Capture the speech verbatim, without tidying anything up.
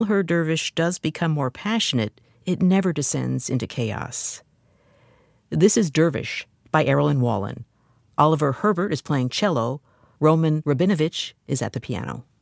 her dervish does become more passionate, it never descends into chaos. This is Dervish by Erilyn Wallen. Oliver Herbert is playing cello. Roman Rabinovich is at the piano.